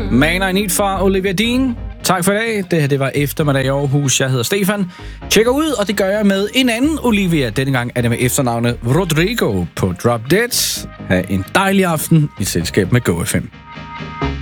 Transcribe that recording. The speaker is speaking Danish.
Man I Need fra Olivia Dean. Tak for i dag. Det her, det var Eftermiddag i Aarhus. Jeg hedder Stefan. Tjekker ud, og det gør jeg med en anden Olivia. Denne gang er det med efternavnet Rodrigo på Drop Dead. Ha' en dejlig aften i selskab med GoFM.